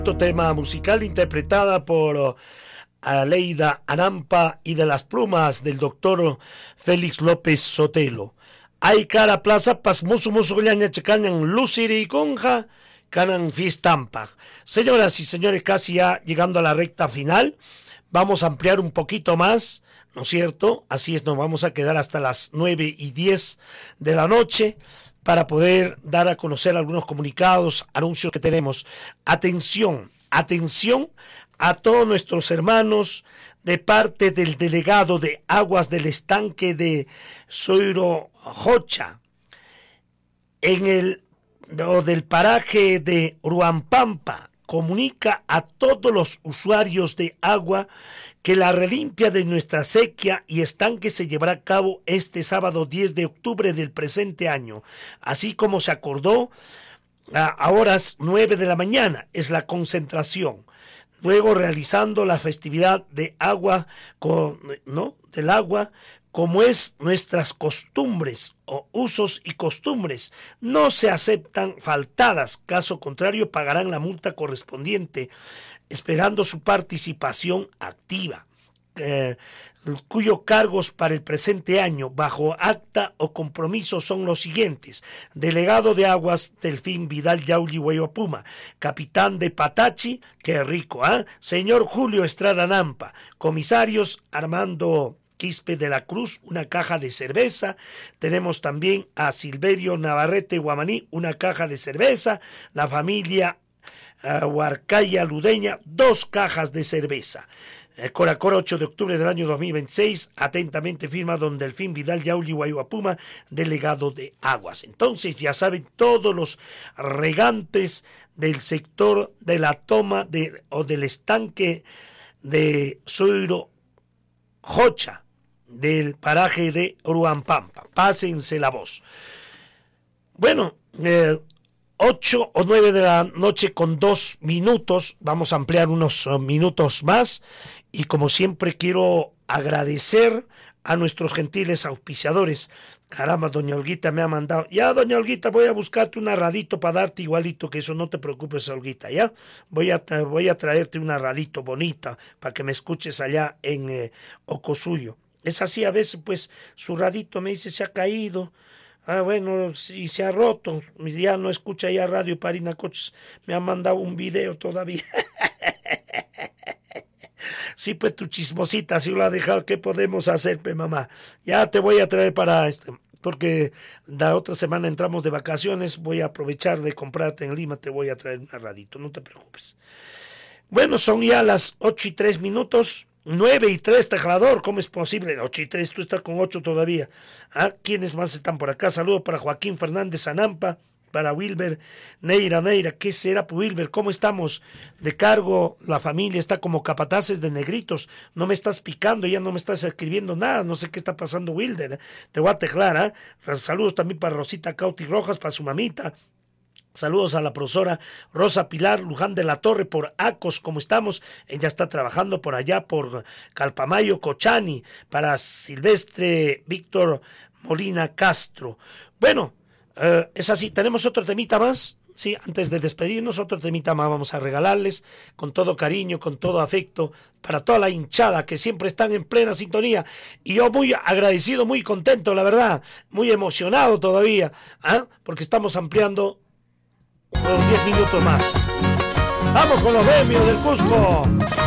Tema musical interpretada por Aleida Anampa y de las plumas del doctor Félix López Sotelo. Hay cara plaza pasmoso musugliaña checañan luciri y conja canan fistampa. Señoras y señores, casi ya llegando a la recta final, vamos a ampliar un poquito más, ¿no es cierto? Así es, nos vamos a quedar hasta las 9:10 de la noche para poder dar a conocer algunos comunicados, anuncios que tenemos. Atención, atención a todos nuestros hermanos de parte del delegado de aguas del estanque de Soiro-Jocha, del paraje de Uruampampa. Comunica a todos los usuarios de agua que la relimpia de nuestra sequía y estanque se llevará a cabo este sábado 10 de octubre del presente año, así como se acordó a horas 9 de la mañana, es la concentración. Luego realizando la festividad de agua, del agua, como es nuestras costumbres o usos y costumbres, no se aceptan faltadas, caso contrario pagarán la multa correspondiente, esperando su participación activa, cuyos cargos para el presente año bajo acta o compromiso son los siguientes: delegado de aguas Delfín Vidal Yauli Huayopuma, capitán de Patachi, qué rico, señor Julio Estrada Nampa, comisarios Armando Quispe de la Cruz, una caja de cerveza. Tenemos también a Silverio Navarrete Guamaní, una caja de cerveza. La familia Huarcaya Ludeña, 2 cajas de cerveza. Coracora, 8 de octubre del año 2026, atentamente firma don Delfín Vidal Yauli Guayuapuma, delegado de aguas. Entonces ya saben, todos los regantes del sector de la toma del estanque de Soiro-Jocha, del paraje de Uruampampa, pásense la voz. Bueno, 8 o 9 de la noche con 2 minutos, vamos a ampliar unos minutos más, y como siempre quiero agradecer a nuestros gentiles auspiciadores. Caramba, doña Olguita me ha mandado, ya doña Olguita, voy a buscarte un narradito para darte igualito que eso, no te preocupes, Olguita, ya voy a traerte un narradito bonita para que me escuches allá en Ocosuyo. Es así, a veces pues su radito me dice se ha caído, bueno, y se ha roto, ya no escucha ya Radio Parinacochas, me ha mandado un video todavía. Sí, pues tu chismosita, si lo ha dejado, ¿qué podemos hacer, mamá? Ya te voy a traer porque la otra semana entramos de vacaciones, voy a aprovechar de comprarte en Lima, te voy a traer un narradito, no te preocupes. Bueno, son ya las 8:03, 9:03, Tejador, ¿cómo es posible? 8:03, tú estás con 8 todavía. ¿Quiénes más están por acá? Saludos para Joaquín Fernández Anampa, para Wilber Neira, ¿qué será Wilber? ¿Cómo estamos? De cargo, la familia está como capataces de negritos, no me estás picando, ya no me estás escribiendo nada, no sé qué está pasando, Wilder, te voy a teclar, Saludos también para Rosita Cauti Rojas, para su mamita. Saludos a la profesora Rosa Pilar Luján de la Torre por Acos, ¿cómo estamos? Ella está trabajando por allá por Calpamayo, Cochani, para Silvestre Víctor Molina Castro. Bueno, es así, tenemos otro temita más, sí, antes de despedirnos, otro temita más vamos a regalarles con todo cariño, con todo afecto, para toda la hinchada que siempre están en plena sintonía, y yo muy agradecido, muy contento, la verdad, muy emocionado todavía, porque estamos ampliando unos 10 minutos más. Vamos con los gremios del Cusco.